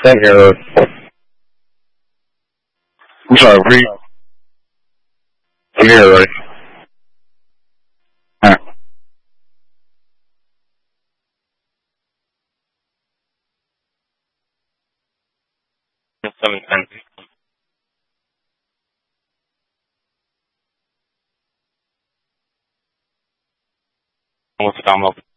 Same here. I'm sorry, I'm here already. Alright. 710. What's the download?